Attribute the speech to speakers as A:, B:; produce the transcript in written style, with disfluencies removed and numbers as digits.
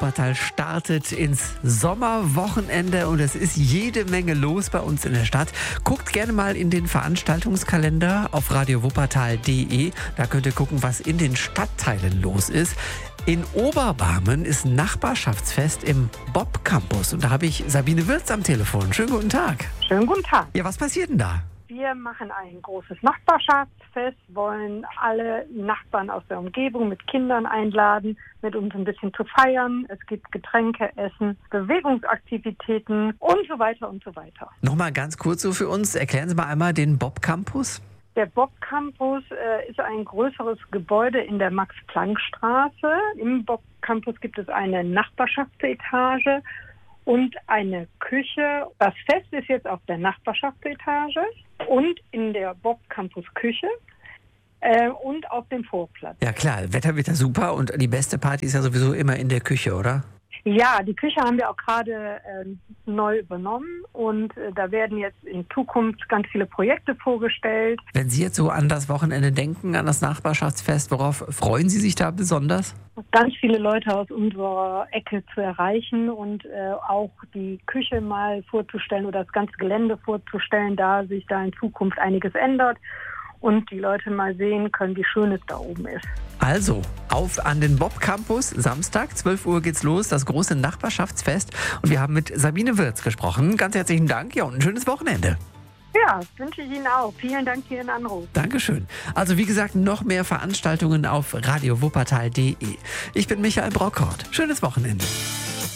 A: Wuppertal startet ins Sommerwochenende und es ist jede Menge los bei uns in der Stadt. Guckt gerne mal in den Veranstaltungskalender auf radiowuppertal.de. Da könnt ihr gucken, was in den Stadtteilen los ist. In Oberbarmen ist ein Nachbarschaftsfest im Bob Campus und da habe ich Sabine Wirz am Telefon. Schönen guten Tag.
B: Schönen guten Tag.
A: Ja, was passiert denn da?
B: Wir machen ein großes Nachbarschaftsfest, wollen alle Nachbarn aus der Umgebung mit Kindern einladen, mit uns ein bisschen zu feiern. Es gibt Getränke, Essen, Bewegungsaktivitäten und so weiter und so weiter.
A: Nochmal ganz kurz so für uns, erklären Sie mal einmal den Bob Campus.
B: Der Bob Campus ist ein größeres Gebäude in der Max-Planck-Straße. Im Bob Campus gibt es eine Nachbarschaftsetage und eine Küche. Das Fest ist jetzt auf der Nachbarschaftsetage und in der Bob Campus Küche und auf dem Vorplatz.
A: Ja klar, Wetter wird ja super und die beste Party ist ja sowieso immer in der Küche, oder?
B: Ja, die Küche haben wir auch gerade neu übernommen und da werden jetzt in Zukunft ganz viele Projekte vorgestellt.
A: Wenn Sie jetzt so an das Wochenende denken, an das Nachbarschaftsfest, worauf freuen Sie sich da besonders?
B: Ganz viele Leute aus unserer Ecke zu erreichen und auch die Küche mal vorzustellen oder das ganze Gelände vorzustellen, da sich da in Zukunft einiges ändert und die Leute mal sehen können, wie schön es da oben ist.
A: Also, auf an den Bob Campus, Samstag, 12 Uhr geht's los, das große Nachbarschaftsfest. Und wir haben mit Sabine Wirz gesprochen. Ganz herzlichen Dank, ja, und ein schönes Wochenende.
B: Ja, wünsche ich Ihnen auch. Vielen Dank für Ihren Anruf.
A: Dankeschön. Also wie gesagt, noch mehr Veranstaltungen auf radiowuppertal.de. Ich bin Michael Brockhaut. Schönes Wochenende.